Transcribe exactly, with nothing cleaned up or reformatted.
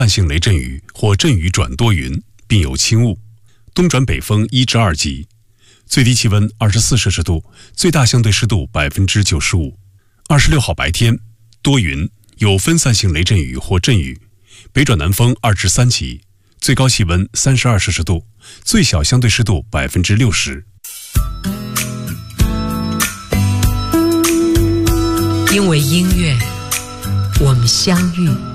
泛性雷阵雨或阵雨转多云，并有轻雾，东转北风一至二级，最低气温二十四摄氏度，最大相对湿度百分之九十五。二十六号白天多云，有分散性雷阵雨或阵雨，北转南风二至三级，最高气温三十二摄氏度，最小相对湿度百分之六十。 因为音乐，我们相遇。